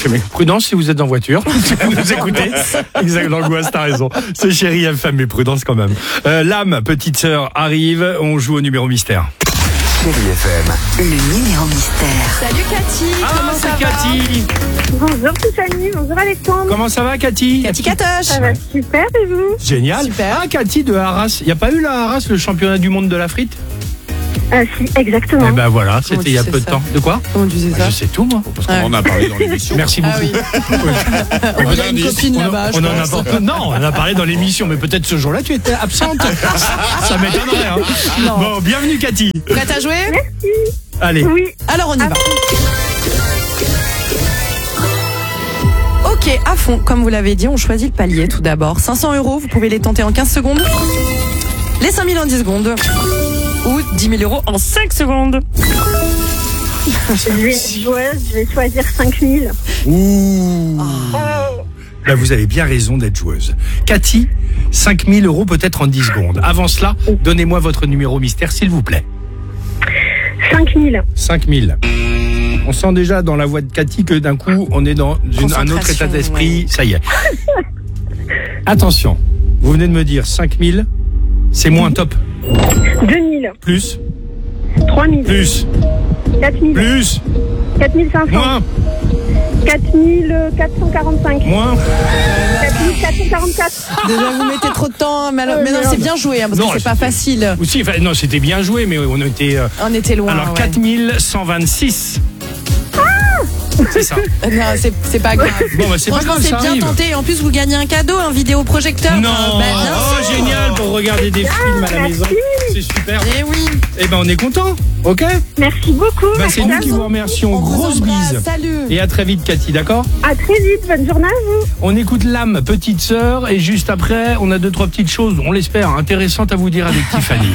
Mais prudence si vous êtes en voiture, si vous nous écoutez. Exact, l'angoisse, t'as raison. C'est Chérie FM, mais prudence quand même. L'âme, petite sœur, arrive. On joue au numéro mystère. Chérie FM. Le numéro mystère. Salut Cathy, comment ça c'est va? Cathy. Bonjour Tiffany, bonjour Alexandre. Comment ça va, Cathy? Cathy Catoche. Ça va super et vous? Génial. Super. Ah, Cathy de Arras. Il n'y a pas eu là à Arras le championnat du monde de la frite? Si, exactement. Eh ben voilà, Comment c'était il y a tu peu sais de ça? temps. De quoi? Comment tu sais ça? Je sais tout, moi. Parce qu'on en a parlé dans l'émission. Merci Ah beaucoup. oui. On a une copine là-bas, je pense. Non, on en a parlé dans l'émission, mais peut-être ce jour-là tu étais absente. Ça m'étonnerait. Hein. Non. Bon, bienvenue Cathy. Prête à jouer? Allez. Oui, Alors on y va. Ok, à fond. Comme vous l'avez dit, on choisit le palier tout d'abord. 500 €, vous pouvez les tenter en 15 secondes. Les 5000 en 10 secondes. Ou 10 000 € en 5 secondes. je vais être joueuse, je vais choisir 5000. Ouh. Là, vous avez bien raison d'être joueuse. Cathy, 5 000 € peut-être en 10 secondes. Avant cela, donnez-moi votre numéro mystère, s'il vous plaît. 5000. 5 000. On sent déjà dans la voix de Cathy que d'un coup, on est dans un autre état d'esprit. Ouais. Ça y est. Attention, vous venez de me dire 5 000, c'est moins top. 2000. Plus, 3000. plus, 4000. plus, 4500. moins, 4445. moins. 4444. Déjà, vous mettez trop de temps. Mais non, merde. c'est bien joué, hein, parce Non, que c'est pas c'était- facile. Aussi, enfin, non, c'était bien joué, mais on était. On était loin. Alors, ouais. 4126. C'est ça. Non, c'est pas grave. Bon, bah, c'est pas Franchement, grave, c'est ça bien arrive. tenté. Et en plus, vous gagnez un cadeau, un vidéoprojecteur. Non, Bah, bien oh sûr. génial pour regarder des films à la maison. C'est super. Eh oui. Eh ben on est content, ok? Merci beaucoup. Ben, c'est nous qui vous remercions. On vous Grosse embrasse. bise. Salut. Et à très vite Cathy, d'accord? À très vite, bonne journée à vous. On écoute l'âme, petite sœur, et juste après, on a 2-3 petites choses, on l'espère, intéressantes à vous dire avec Tiffany.